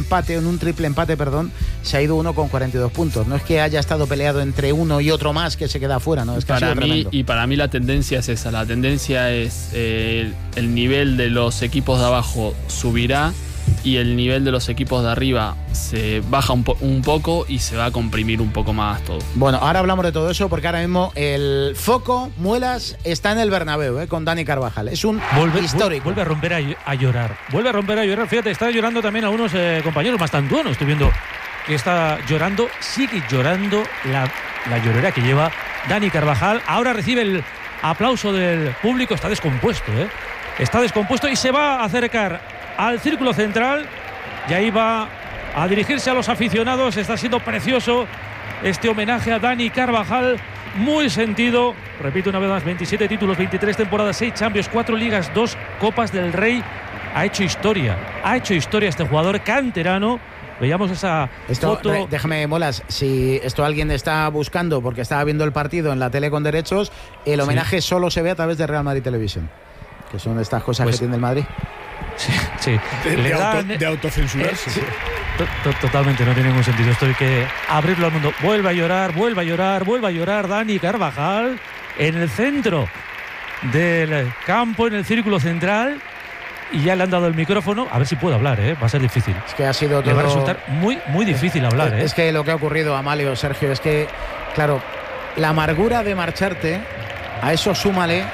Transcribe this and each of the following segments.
empate, en un triple empate, perdón, se ha ido uno con 42 puntos. No es que haya estado peleado entre uno y otro más que se queda fuera, ¿no? Es que para mí la tendencia es esa. La tendencia es el nivel de los equipos de abajo subirá y el nivel de los equipos de arriba se baja un poco y se va a comprimir un poco más todo. Bueno, ahora hablamos de todo eso porque ahora mismo el foco Muelas está en el Bernabéu, con Dani Carvajal. Es un histórico. Vuelve a romper a llorar. Vuelve a romper a llorar. Fíjate, está llorando también algunos compañeros más tantuanos. Estoy viendo que está llorando, sigue llorando la llorera que lleva Dani Carvajal. Ahora recibe el aplauso del público. Está descompuesto, Está descompuesto y se va a acercar al círculo central y ahí va a dirigirse a los aficionados. Está siendo precioso este homenaje a Dani Carvajal, muy sentido. Repito una vez más, 27 títulos, 23 temporadas, 6 Champions, 4 ligas, 2 Copas del Rey. Ha hecho historia este jugador canterano. Veíamos esa foto. Déjame, Molas, si esto alguien está buscando porque estaba viendo el partido en la tele con derechos, el homenaje solo se ve a través de Real Madrid Televisión, que son estas cosas que tiene el Madrid. Sí. De autocensurarse. Totalmente, no tiene ningún sentido. Esto hay que abrirlo al mundo. Vuelve a llorar Dani Carvajal en el centro del campo, en el círculo central. Y ya le han dado el micrófono. A ver si puede hablar, va a ser difícil. Es que ha sido todo... Le va a resultar muy, muy difícil hablar, Es que lo que ha ocurrido, Amalio, Sergio, es que, claro, la amargura de marcharte, a eso súmale,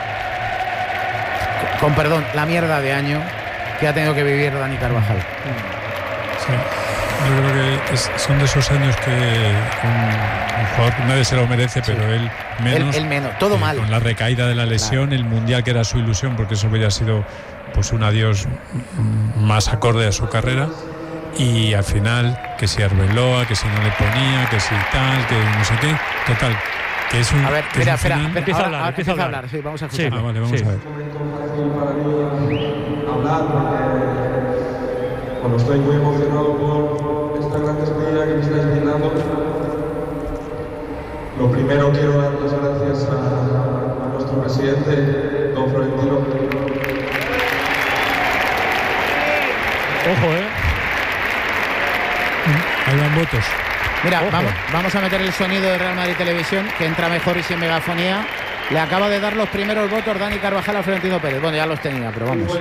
con perdón, la mierda de año que ha tenido que vivir Dani Carvajal. Sí, yo creo que son de esos años que un jugador nadie se lo merece, pero él menos. Él menos, todo mal. Con la recaída de la lesión, el Mundial que era su ilusión, porque eso hubiera sido pues un adiós más acorde a su carrera. Y al final, que si Arbeloa, que si no le ponía, que si tal, que no sé qué, total. Que es un, a ver, espera, empieza a hablar. Sí, vamos a escuchar. Sí. Vale, vamos a ver. Hablar porque estoy muy emocionado por esta gran despedida que me estáis brindando. Lo primero quiero dar las gracias a nuestro presidente, don Florentino. Ojo, Ahí van votos. Mira, vamos a meter el sonido de Real Madrid Televisión, que entra mejor y sin megafonía. Le acaba de dar los primeros votos Dani Carvajal a Florentino Pérez. Bueno, ya los tenía, pero vamos.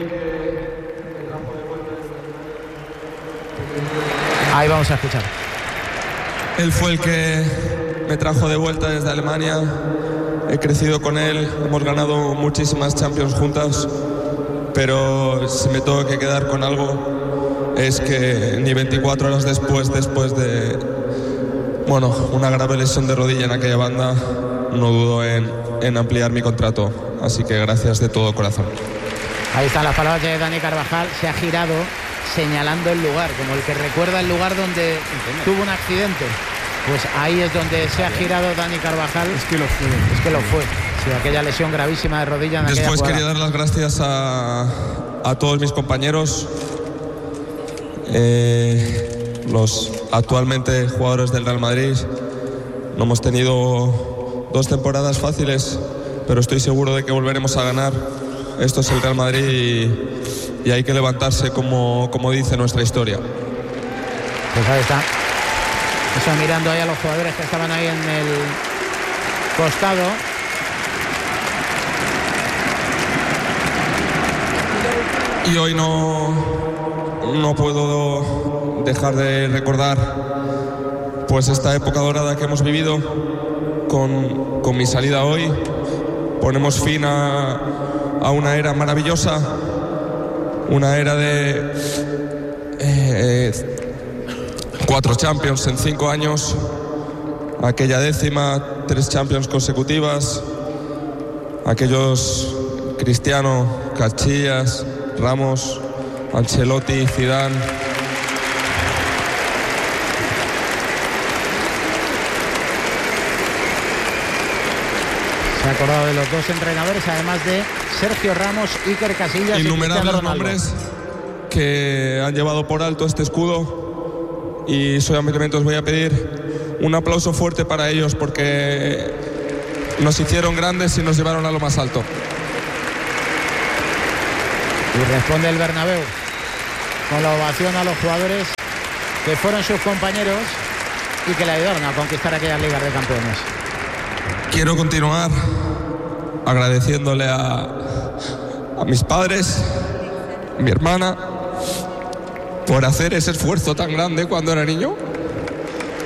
Ahí vamos a escuchar. Él fue el que me trajo de vuelta desde Alemania. He crecido con él, hemos ganado muchísimas Champions juntas, pero si me tengo que quedar con algo es que ni 24 horas después de una grave lesión de rodilla en aquella banda, no dudo en ampliar mi contrato. Así que gracias de todo corazón. Ahí están las palabras de Dani Carvajal. Se ha girado señalando el lugar, como el que recuerda el lugar donde tuvo un accidente. Pues ahí es donde se ha girado Dani Carvajal. Es que lo fue. Sí, aquella lesión gravísima de rodilla en aquella Después jugada. quería dar las gracias a todos mis compañeros, los actualmente jugadores del Real Madrid. No hemos tenido 2 temporadas fáciles, pero estoy seguro de que volveremos a ganar. Esto es el Real Madrid y hay que levantarse como dice nuestra historia. Pues ahí está. Eso, mirando ahí a los jugadores que estaban ahí en el costado. Y hoy no puedo dejar de recordar pues esta época dorada que hemos vivido con mi salida hoy. Ponemos fin a una era maravillosa, una era de 4 Champions en 5 años, aquella 10ª, 3 Champions consecutivas, aquellos Cristiano, Casillas, Ramos, Ancelotti, Zidane. Se ha acordado de los 2 entrenadores, además de Sergio Ramos, Iker Casillas. Innumerables nombres que han llevado por alto este escudo. Y solamente os voy a pedir un aplauso fuerte para ellos, porque nos hicieron grandes y nos llevaron a lo más alto. Y responde el Bernabéu con la ovación a los jugadores que fueron sus compañeros y que le ayudaron a conquistar aquellas ligas de campeones. Quiero continuar agradeciéndole a mis padres, a mi hermana, por hacer ese esfuerzo tan grande cuando era niño.